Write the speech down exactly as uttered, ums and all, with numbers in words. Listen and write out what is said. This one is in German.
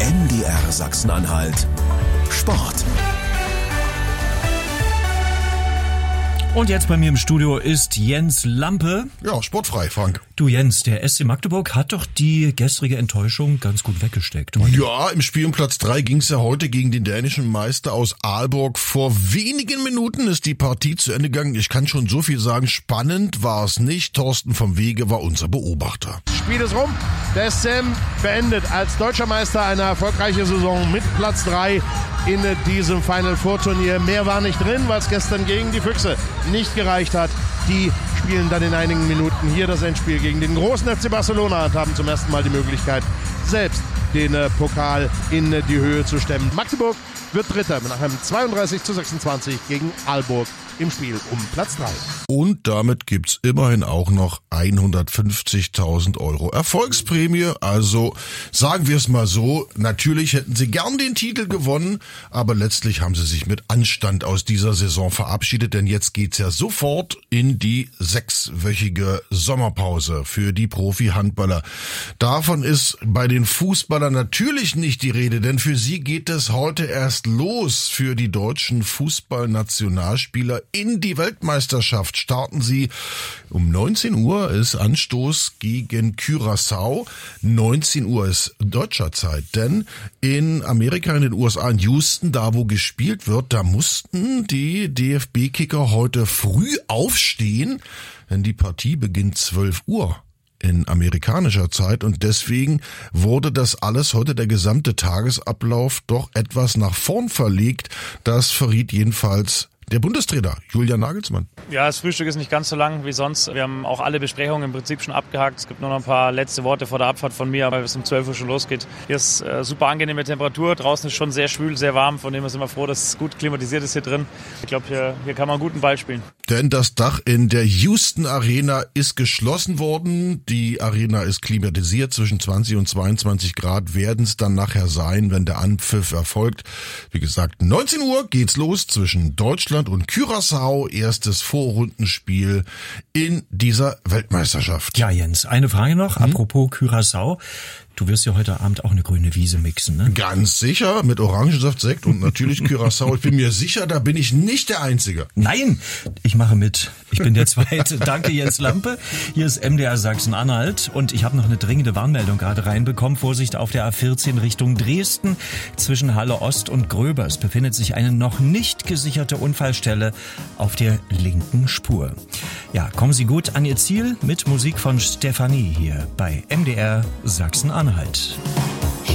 M D R Sachsen-Anhalt Sport. Und jetzt bei mir im Studio ist Jens Lampe. Ja, sportfrei, Frank. Du Jens, der S C Magdeburg hat doch die gestrige Enttäuschung ganz gut weggesteckt. Heute. Ja, im Spiel um Platz drei ging es ja heute gegen den dänischen Meister aus Aalborg. Vor wenigen Minuten ist die Partie zu Ende gegangen. Ich kann schon so viel sagen, spannend war es nicht. Thorsten vom Wege war unser Beobachter. Spiel ist rum. Der S C M beendet als deutscher Meister eine erfolgreiche Saison mit Platz drei in diesem Final Four Turnier. Mehr war nicht drin, weil es gestern gegen die Füchse nicht gereicht hat. Die spielen dann in einigen Minuten hier das Endspiel gegen den großen F C Barcelona und haben zum ersten Mal die Möglichkeit, selbst den äh, Pokal in äh, die Höhe zu stemmen. Magdeburg wird Dritter nach einem zweiunddreißig zu sechsundzwanzig gegen Aalborg im Spiel um Platz drei. Und damit gibt's immerhin auch noch hundertfünfzigtausend Euro Erfolgsprämie. Also sagen wir es mal so, natürlich hätten sie gern den Titel gewonnen, aber letztlich haben sie sich mit Anstand aus dieser Saison verabschiedet, denn jetzt geht's ja sofort in die sechswöchige Sommerpause für die Profi-Handballer. Davon ist bei den Fußballern natürlich nicht die Rede, denn für sie geht es heute erst los. Für die deutschen Fußballnationalspieler in die Weltmeisterschaft starten sie um neunzehn Uhr ist Anstoß gegen Curaçao. neunzehn Uhr ist deutscher Zeit, denn in Amerika, in den U S A, in Houston, da wo gespielt wird, da mussten die D F B-Kicker heute früh aufstehen, denn die Partie beginnt zwölf Uhr. In amerikanischer Zeit und deswegen wurde das alles heute, der gesamte Tagesablauf, doch etwas nach vorn verlegt. Das verriet jedenfalls der Bundestrainer Julian Nagelsmann. Ja, das Frühstück ist nicht ganz so lang wie sonst. Wir haben auch alle Besprechungen im Prinzip schon abgehakt. Es gibt nur noch ein paar letzte Worte vor der Abfahrt von mir, weil es um zwölf Uhr schon losgeht. Hier ist äh, super angenehme Temperatur. Draußen ist schon sehr schwül, sehr warm. Von dem sind wir froh, dass es gut klimatisiert ist hier drin. Ich glaube, hier, hier kann man einen guten Ball spielen. Denn das Dach in der Houston Arena ist geschlossen worden. Die Arena ist klimatisiert. Zwischen zwanzig und zweiundzwanzig Grad werden es dann nachher sein, wenn der Anpfiff erfolgt. Wie gesagt, neunzehn Uhr geht's los zwischen Deutschland und Curaçao, erstes Vorrundenspiel in dieser Weltmeisterschaft. Ja, Jens, eine Frage noch, hm? Apropos Curaçao. Du wirst ja heute Abend auch eine grüne Wiese mixen, ne? Ganz sicher, mit Orangensaft, Sekt und natürlich Curaçao. Ich bin mir sicher, da bin ich nicht der Einzige. Nein, ich mache mit. Ich bin der Zweite. Danke, Jens Lampe. Hier ist M D R Sachsen-Anhalt und ich habe noch eine dringende Warnmeldung gerade reinbekommen. Vorsicht auf der A vierzehn Richtung Dresden. Zwischen Halle Ost und Gröbers befindet sich eine noch nicht gesicherte Unfallstelle auf der linken Spur. Ja, kommen Sie gut an Ihr Ziel mit Musik von Stefanie hier bei M D R Sachsen-Anhalt.